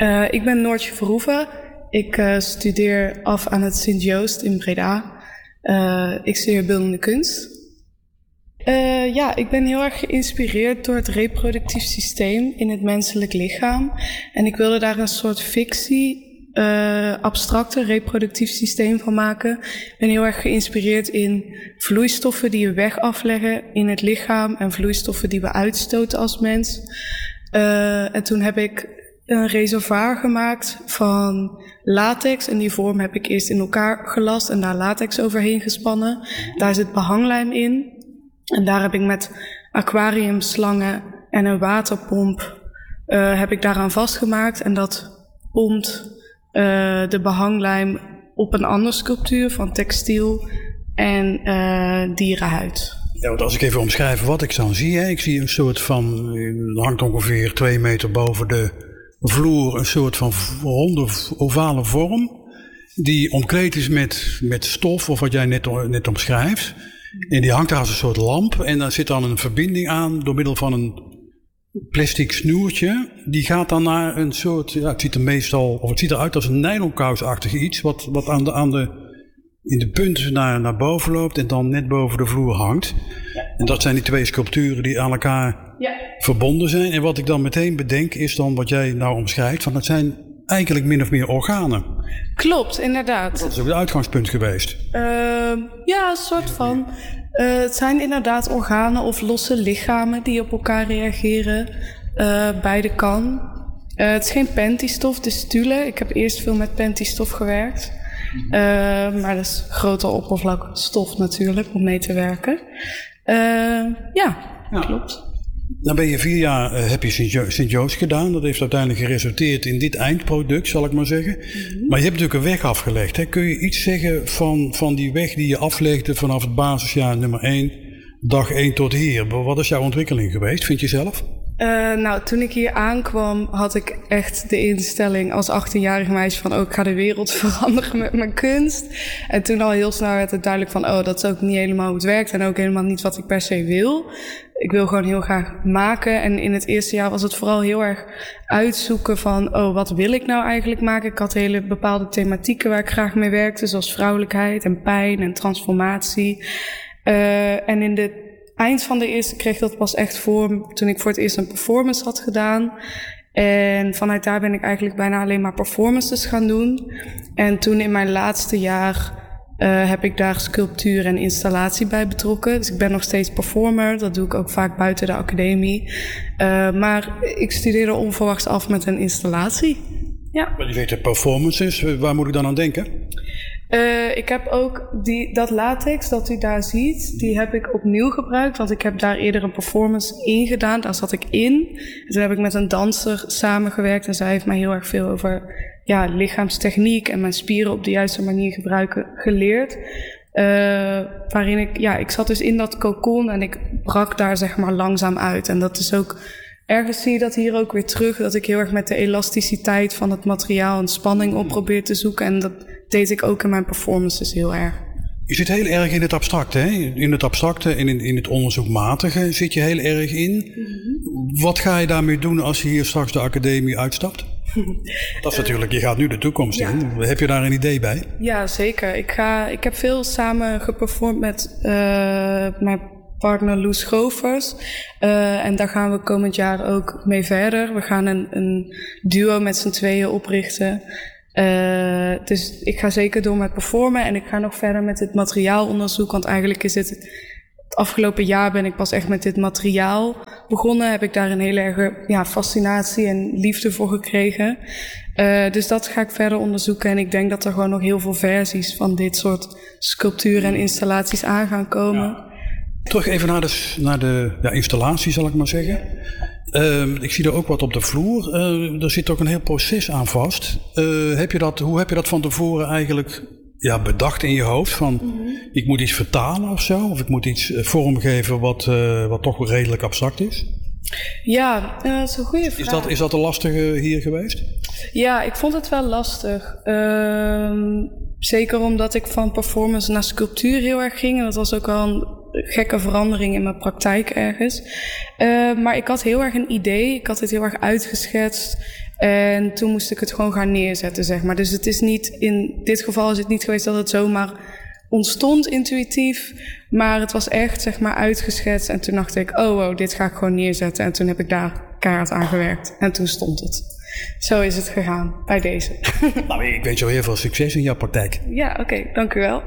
Ik ben Noortje Verhoeven. Ik studeer af aan het Sint-Joost in Breda. Ik studeer beeldende kunst. Ik ben heel erg geïnspireerd door het reproductief systeem in het menselijk lichaam. En ik wilde daar een soort fictie, abstracte reproductief systeem van maken. Ik ben heel erg geïnspireerd in vloeistoffen die we weg afleggen in het lichaam en vloeistoffen die we uitstoten als mens. En toen heb ik een reservoir gemaakt van latex. En die vorm heb ik eerst in elkaar gelast en daar latex overheen gespannen. Daar zit behanglijm in. En daar heb ik met aquariumslangen en een waterpomp heb ik daaraan vastgemaakt. En dat pompt de behanglijm op een andere sculptuur van textiel en dierenhuid. Ja, want als ik even omschrijf wat ik dan zie. Ik zie een soort van, het hangt ongeveer 2 meter boven de vloer, een soort van ronde ovale vorm. Die omkleed is met stof, of wat jij net omschrijft. En die hangt daar als een soort lamp. En daar zit dan een verbinding aan door middel van een plastic snoertje. Die gaat dan naar een soort, het ziet eruit als een nylonkousachtig iets. Wat in de punt naar boven loopt en dan net boven de vloer hangt. En dat zijn die 2 sculpturen die aan elkaar verbonden zijn. En wat ik dan meteen bedenk is dan wat jij nou omschrijft. Van dat zijn eigenlijk min of meer organen. Klopt, inderdaad. Dat is ook het uitgangspunt geweest. Een soort van. Het zijn inderdaad organen of losse lichamen die op elkaar reageren. Beide kan. Het is geen Penty-stof, het is Tule. Ik heb eerst veel met Penty-stof gewerkt. Maar dat is grote oppervlakstof natuurlijk om mee te werken. Klopt. Dan ben je 4 jaar, heb je Sint-Joost gedaan. Dat heeft uiteindelijk geresulteerd in dit eindproduct, zal ik maar zeggen. Mm-hmm. Maar je hebt natuurlijk een weg afgelegd. Hè? Kun je iets zeggen van die weg die je aflegde vanaf het basisjaar nummer 1, dag 1 tot hier? Wat is jouw ontwikkeling geweest, vind je zelf? Toen ik hier aankwam had ik echt de instelling als 18-jarig meisje van ik ga de wereld veranderen met mijn kunst. En toen al heel snel werd het duidelijk van dat is ook niet helemaal hoe het werkt en ook helemaal niet wat ik per se wil. Ik wil gewoon heel graag maken en in het eerste jaar was het vooral heel erg uitzoeken van wat wil ik nou eigenlijk maken. Ik had hele bepaalde thematieken waar ik graag mee werkte, zoals vrouwelijkheid en pijn en transformatie. En in de eind van de eerste kreeg dat pas echt vorm toen ik voor het eerst een performance had gedaan. En vanuit daar ben ik eigenlijk bijna alleen maar performances gaan doen. En toen in mijn laatste jaar heb ik daar sculptuur en installatie bij betrokken. Dus ik ben nog steeds performer. Dat doe ik ook vaak buiten de academie. Maar ik studeerde onverwachts af met een installatie. Ja. Maar je weet de performances, waar moet ik dan aan denken? Ik heb ook dat latex dat u daar ziet, die heb ik opnieuw gebruikt. Want ik heb daar eerder een performance in gedaan. Daar zat ik in. En toen heb ik met een danser samengewerkt. En zij heeft mij heel erg veel over lichaamstechniek en mijn spieren op de juiste manier gebruiken geleerd. Waarin ik zat dus in dat cocon en ik brak daar zeg maar langzaam uit. En dat is ook, ergens zie je dat hier ook weer terug. Dat ik heel erg met de elasticiteit van het materiaal en spanning op probeer te zoeken. En dat deed ik ook in mijn performances heel erg. Je zit heel erg in het abstracte, hè? In het abstracte en in het onderzoekmatige zit je heel erg in. Mm-hmm. Wat ga je daarmee doen als je hier straks de academie uitstapt? Dat is natuurlijk, je gaat nu de toekomst in. Heb je daar een idee bij? Ja, zeker. Ik heb veel samen geperformd met mijn partner Loes Govers. En daar gaan we komend jaar ook mee verder. We gaan een duo met z'n tweeën oprichten. Dus ik ga zeker door met performen en ik ga nog verder met dit materiaalonderzoek, want eigenlijk is het afgelopen jaar ben ik pas echt met dit materiaal begonnen. Heb ik daar een hele erge fascinatie en liefde voor gekregen. Dus dat ga ik verder onderzoeken en ik denk dat er gewoon nog heel veel versies van dit soort sculpturen en installaties aan gaan komen. Ja. Terug even naar de installatie, zal ik maar zeggen. Ik zie er ook wat op de vloer. Er zit ook een heel proces aan vast. Hoe heb je dat van tevoren eigenlijk bedacht in je hoofd? Van, ik moet iets vertalen of zo? Of ik moet iets vormgeven wat toch wel redelijk abstract is? Ja, dat is een goede vraag. Is dat een lastige hier geweest? Ja, ik vond het wel lastig. Zeker omdat ik van performance naar sculptuur heel erg ging. En dat was ook wel gekke verandering in mijn praktijk ergens. Maar ik had heel erg een idee. Ik had het heel erg uitgeschetst. En toen moest ik het gewoon gaan neerzetten, zeg maar. Dus het is niet, in dit geval is het niet geweest dat het zomaar ontstond intuïtief. Maar het was echt, zeg maar, uitgeschetst. En toen dacht ik, wow, dit ga ik gewoon neerzetten. En toen heb ik daar keihard aan gewerkt. En toen stond het. Zo is het gegaan, bij deze. Nou, ik wens jou heel veel succes in jouw praktijk. Ja, oké, dank u wel.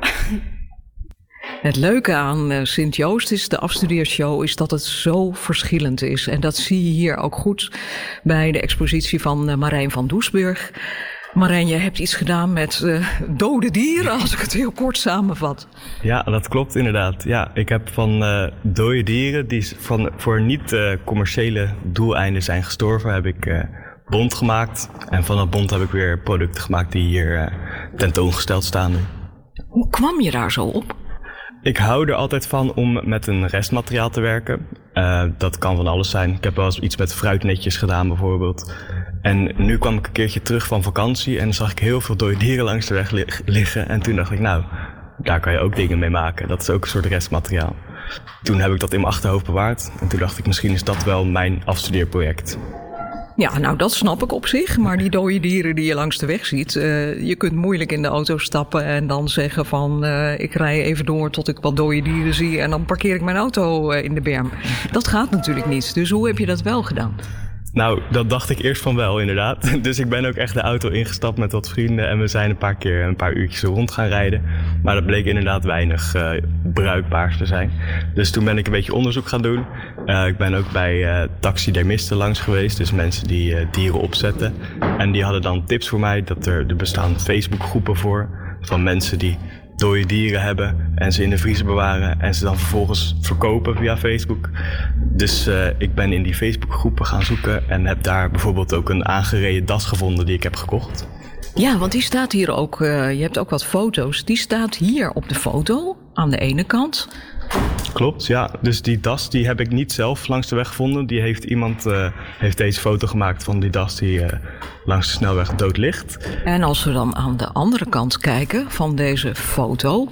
Het leuke aan Sint-Joost is, de afstudeershow, is dat het zo verschillend is. En dat zie je hier ook goed bij de expositie van Marijn van Doesburg. Marijn, je hebt iets gedaan met dode dieren, als ik het heel kort samenvat. Ja, dat klopt inderdaad. Ja, ik heb van dode dieren die voor niet-commerciële doeleinden zijn gestorven, heb ik bont gemaakt. En van dat bont heb ik weer producten gemaakt die hier tentoongesteld staan nu. Hoe kwam je daar zo op? Ik hou er altijd van om met een restmateriaal te werken. Dat kan van alles zijn. Ik heb wel eens iets met fruitnetjes gedaan bijvoorbeeld. En nu kwam ik een keertje terug van vakantie en zag ik heel veel dode dieren langs de weg liggen. En toen dacht ik, nou, daar kan je ook dingen mee maken. Dat is ook een soort restmateriaal. Toen heb ik dat in mijn achterhoofd bewaard. En toen dacht ik, misschien is dat wel mijn afstudeerproject. Ja, nou dat snap ik op zich, maar die dode dieren die je langs de weg ziet, je kunt moeilijk in de auto stappen en dan zeggen van ik rij even door tot ik wat dode dieren zie en dan parkeer ik mijn auto in de berm. Dat gaat natuurlijk niet, dus hoe heb je dat wel gedaan? Nou, dat dacht ik eerst van wel, inderdaad. Dus ik ben ook echt de auto ingestapt met wat vrienden en we zijn een paar uurtjes rond gaan rijden. Maar dat bleek inderdaad weinig bruikbaars te zijn. Dus toen ben ik een beetje onderzoek gaan doen. Ik ben ook bij taxidermisten langs geweest, dus mensen die dieren opzetten. En die hadden dan tips voor mij, er bestaan Facebookgroepen voor van mensen die dode dieren hebben en ze in de vriezer bewaren en ze dan vervolgens verkopen via Facebook. Dus ik ben in die Facebookgroepen gaan zoeken en heb daar bijvoorbeeld ook een aangereden das gevonden die ik heb gekocht. Ja, want die staat hier ook, je hebt ook wat foto's, die staat hier op de foto aan de ene kant. Klopt, ja. Dus die das die heb ik niet zelf langs de weg gevonden. Die heeft iemand heeft deze foto gemaakt van die das die langs de snelweg dood ligt. En als we dan aan de andere kant kijken van deze foto.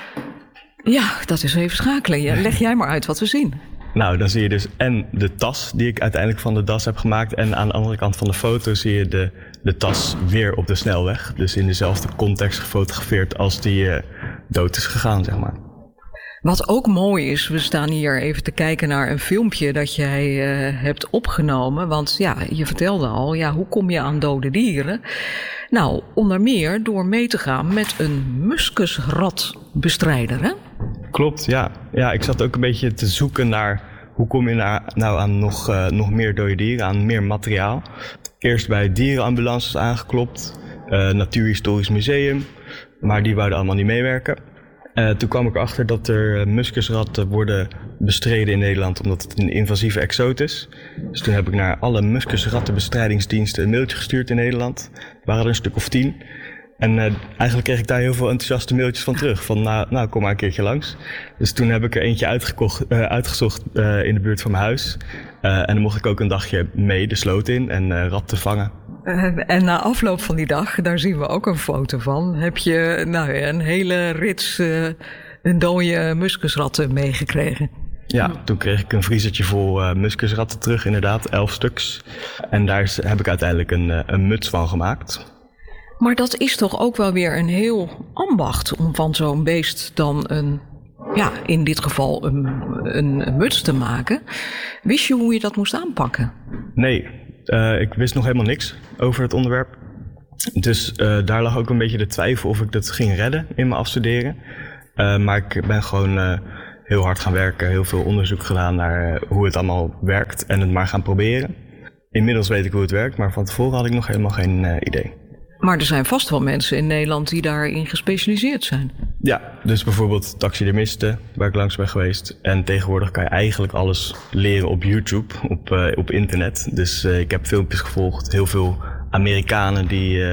Ja, dat is even schakelen. Ja, leg jij maar uit wat we zien. Nou, dan zie je dus en de tas die ik uiteindelijk van de das heb gemaakt. En aan de andere kant van de foto zie je de tas weer op de snelweg. Dus in dezelfde context gefotografeerd als die dood is gegaan, zeg maar. Wat ook mooi is, we staan hier even te kijken naar een filmpje dat jij hebt opgenomen. Want ja, je vertelde al, ja, hoe kom je aan dode dieren? Nou, onder meer door mee te gaan met een muskusratbestrijder, hè? Klopt, ja. Ja, ik zat ook een beetje te zoeken naar hoe kom je nou aan nog meer dode dieren, aan meer materiaal. Eerst bij dierenambulances aangeklopt, Natuurhistorisch Museum, maar die wouden allemaal niet meewerken. Toen kwam ik erachter dat er muskusratten worden bestreden in Nederland omdat het een invasieve exoot is. Dus toen heb ik naar alle muskusrattenbestrijdingsdiensten een mailtje gestuurd in Nederland. Er waren er een stuk of 10. En eigenlijk kreeg ik daar heel veel enthousiaste mailtjes van terug. Van nou kom maar een keertje langs. Dus toen heb ik er eentje uitgezocht in de buurt van mijn huis. En dan mocht ik ook een dagje mee de sloot in en ratten vangen. En na afloop van die dag, daar zien we ook een foto van, heb je een hele rits dode muskusratten meegekregen. Ja, toen kreeg ik een vriezertje vol muskusratten terug, inderdaad, 11 stuks. En daar heb ik uiteindelijk een muts van gemaakt. Maar dat is toch ook wel weer een heel ambacht om van zo'n beest dan in dit geval een muts te maken. Wist je hoe je dat moest aanpakken? Nee. Ik wist nog helemaal niks over het onderwerp. Dus daar lag ook een beetje de twijfel of ik dat ging redden in mijn afstuderen. Maar ik ben gewoon heel hard gaan werken. Heel veel onderzoek gedaan naar hoe het allemaal werkt. En het maar gaan proberen. Inmiddels weet ik hoe het werkt, maar van tevoren had ik nog helemaal geen idee. Maar er zijn vast wel mensen in Nederland die daarin gespecialiseerd zijn. Ja, dus bijvoorbeeld taxidermisten, waar ik langs ben geweest. En tegenwoordig kan je eigenlijk alles leren op YouTube, op internet. Dus ik heb filmpjes gevolgd, heel veel Amerikanen die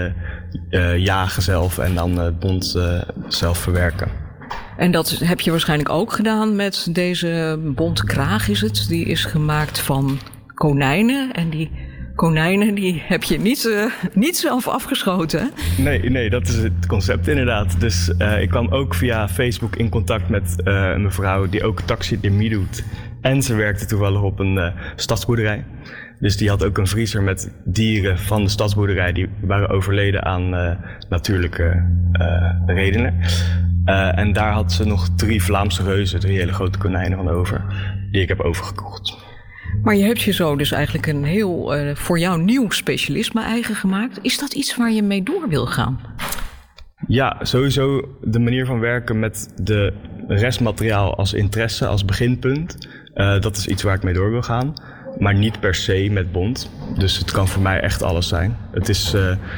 jagen zelf en dan het bont zelf verwerken. En dat heb je waarschijnlijk ook gedaan met deze bontkraag is het. Die is gemaakt van konijnen en die konijnen, die heb je niet zelf afgeschoten, hè? Nee, dat is het concept inderdaad. Dus ik kwam ook via Facebook in contact met een mevrouw die ook taxidermie doet. En ze werkte toevallig op een stadsboerderij. Dus die had ook een vriezer met dieren van de stadsboerderij. Die waren overleden aan natuurlijke redenen. En daar had ze nog 3 Vlaamse reuzen, 3 hele grote konijnen van over. Die ik heb overgekocht. Maar je hebt je zo dus eigenlijk een heel voor jou nieuw specialisme eigen gemaakt. Is dat iets waar je mee door wil gaan? Ja, sowieso de manier van werken met de restmateriaal als interesse, als beginpunt. Dat is iets waar ik mee door wil gaan. Maar niet per se met bont. Dus het kan voor mij echt alles zijn. Het is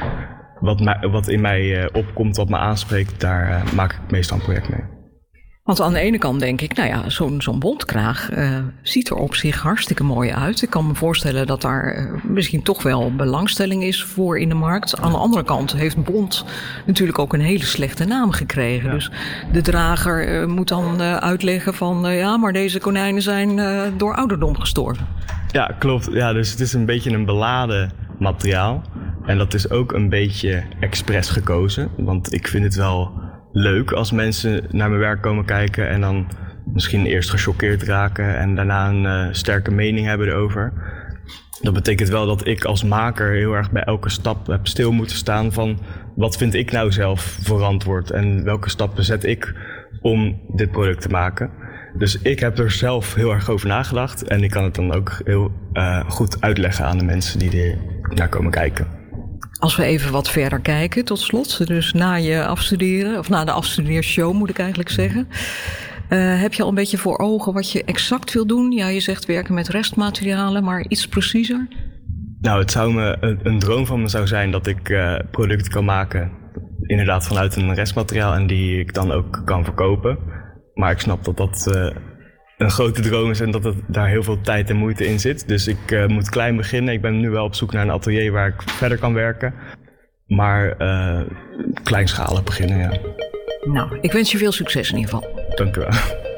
wat in mij opkomt, wat me aanspreekt, daar maak ik meestal een project mee. Want aan de ene kant denk ik, nou ja, zo'n bontkraag ziet er op zich hartstikke mooi uit. Ik kan me voorstellen dat daar misschien toch wel belangstelling is voor in de markt. Aan de andere kant heeft bont natuurlijk ook een hele slechte naam gekregen. Ja. Dus de drager moet dan uitleggen van, ja, maar deze konijnen zijn door ouderdom gestorven. Ja, klopt. Ja, dus het is een beetje een beladen materiaal. En dat is ook een beetje expres gekozen. Want ik vind het wel leuk als mensen naar mijn werk komen kijken en dan misschien eerst gechoqueerd raken en daarna een sterke mening hebben erover. Dat betekent wel dat ik als maker heel erg bij elke stap heb stil moeten staan van wat vind ik nou zelf verantwoord en welke stappen zet ik om dit product te maken. Dus ik heb er zelf heel erg over nagedacht en ik kan het dan ook heel goed uitleggen aan de mensen die er naar komen kijken. Als we even wat verder kijken, tot slot, dus na je afstuderen, of na de afstudeershow moet ik eigenlijk zeggen. Heb je al een beetje voor ogen wat je exact wil doen? Ja, je zegt werken met restmaterialen, maar iets preciezer? Nou, het zou een droom van me zou zijn dat ik producten kan maken, inderdaad vanuit een restmateriaal en die ik dan ook kan verkopen. Maar ik snap dat dat een grote droom is en dat daar heel veel tijd en moeite in zit. Dus ik moet klein beginnen. Ik ben nu wel op zoek naar een atelier waar ik verder kan werken. Maar kleinschalig beginnen, ja. Nou, ik wens je veel succes in ieder geval. Dank u wel.